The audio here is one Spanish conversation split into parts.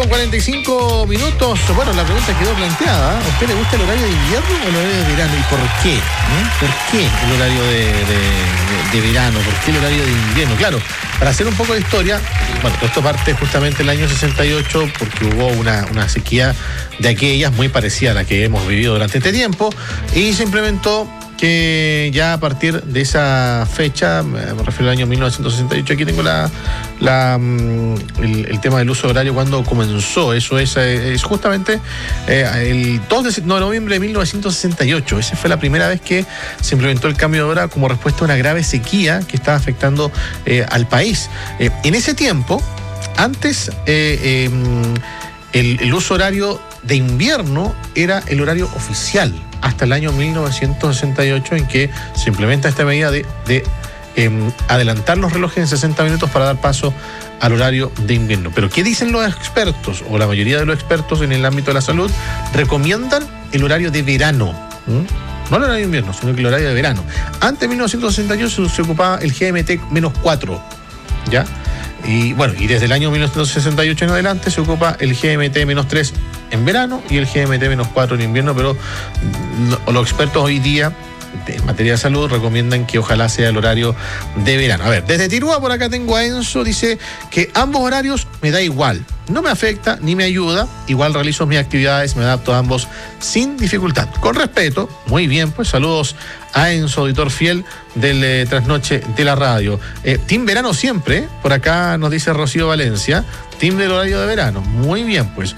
45 minutos. Bueno, la pregunta quedó planteada. ¿A usted le gusta el horario de invierno o el horario de verano? ¿Y por qué? ¿Por qué el horario de verano? ¿Por qué el horario de invierno? Claro, para hacer un poco de historia, bueno, todo esto parte justamente el año 68 porque hubo una sequía de aquellas muy parecida a la que hemos vivido durante este tiempo y se implementó que ya a partir de esa fecha, me refiero al año 1968, aquí tengo el tema del uso horario cuando comenzó. Eso es justamente el 2 de noviembre de 1968. Esa fue la primera vez que se implementó el cambio de hora como respuesta a una grave sequía que estaba afectando al país. En ese tiempo, antes el uso horario de invierno era el horario oficial, hasta el año 1968 en que se implementa esta medida de adelantar los relojes en 60 minutos para dar paso al horario de invierno. Pero ¿qué dicen los expertos? O la mayoría de los expertos en el ámbito de la salud recomiendan el horario de verano. No el horario de invierno, sino que el horario de verano. Antes de 1968 se ocupaba el GMT-4, ¿ya? Y bueno, y desde el año 1968 en adelante se ocupa el GMT-3 en verano y el GMT-4 en invierno, pero los expertos hoy día en materia de salud recomiendan que ojalá sea el horario de verano. A ver, desde Tirúa por acá tengo a Enzo, dice que ambos horarios me da igual, no me afecta ni me ayuda, igual realizo mis actividades, me adapto a ambos sin dificultad, con respeto. Muy bien, pues saludos a Enzo, auditor fiel del Trasnoche de la radio. Team verano siempre, por acá nos dice Rocío Valencia, team del horario de verano. Muy bien, pues.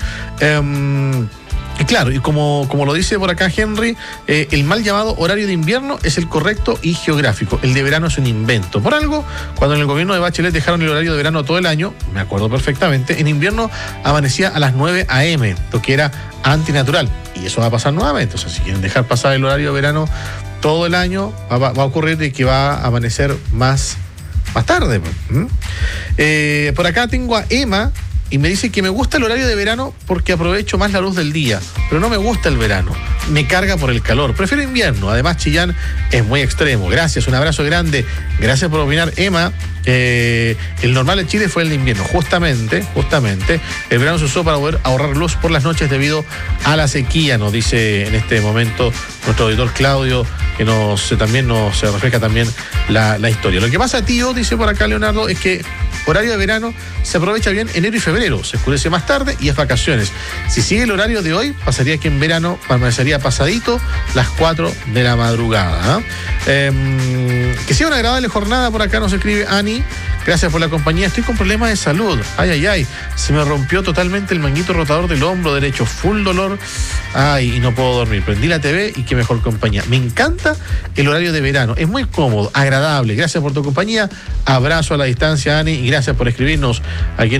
Y claro, y como lo dice por acá Henry, el mal llamado horario de invierno es el correcto y geográfico. El de verano es un invento. Por algo, cuando en el gobierno de Bachelet dejaron el horario de verano todo el año, me acuerdo perfectamente, en invierno amanecía a las 9 a.m., lo que era antinatural. Y eso va a pasar nuevamente. O sea, si quieren dejar pasar el horario de verano todo el año, va a ocurrir de que va a amanecer más tarde. Por acá tengo a Emma, y me dice que me gusta el horario de verano porque aprovecho más la luz del día, pero no me gusta el verano, me carga por el calor, prefiero invierno, además Chillán es muy extremo. Gracias, un abrazo grande, gracias por opinar, Emma. El normal en Chile fue el de invierno, justamente, el verano se usó para poder ahorrar luz por las noches debido a la sequía, nos dice en este momento nuestro auditor Claudio, que también nos refleja también la historia. Lo que pasa, tío, dice por acá Leonardo, es que horario de verano se aprovecha bien enero y febrero, se oscurece más tarde y es vacaciones. Si sigue el horario de hoy, pasaría que en verano amanecería pasadito las 4 de la madrugada. Que sea una agradable jornada, por acá nos escribe Ani. Gracias por la compañía. Estoy con problemas de salud. Ay. Se me rompió totalmente el manguito rotador del hombro derecho. Full dolor. Ay, y no puedo dormir. Prendí la TV y qué mejor compañía. Me encanta el horario de verano. Es muy cómodo, agradable. Gracias por tu compañía. Abrazo a la distancia, Ani, y gracias por escribirnos aquí